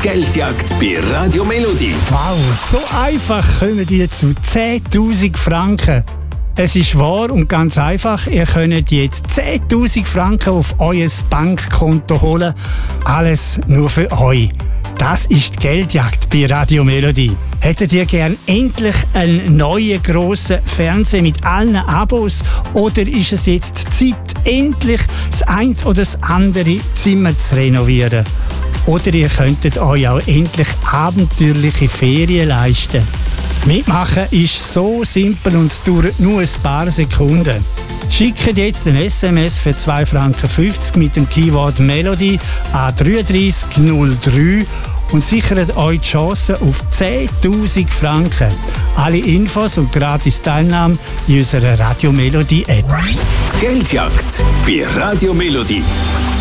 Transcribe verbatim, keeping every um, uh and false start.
Geldjagd bei Radio Melodie. Wow, so einfach kommen die zu zehntausend Franken. Es ist wahr und ganz einfach, ihr könnt jetzt zehntausend Franken auf euer Bankkonto holen. Alles nur für euch. Das ist die Geldjagd bei Radio Melodie. Hättet ihr gern endlich einen neuen grossen Fernseher mit allen Abos? Oder ist es jetzt Zeit, endlich das ein oder das andere Zimmer zu renovieren? Oder ihr könntet euch auch endlich abenteuerliche Ferien leisten. Mitmachen ist so simpel und es dauert nur ein paar Sekunden. Schickt jetzt ein S M S für zwei Franken fünfzig mit dem Keyword Melodie an drei drei null drei und sichert euch die Chance auf zehntausend Franken. Alle Infos und gratis Teilnahme in unserer Radio Melodie App. Die Geldjagd bei Radio Melodie.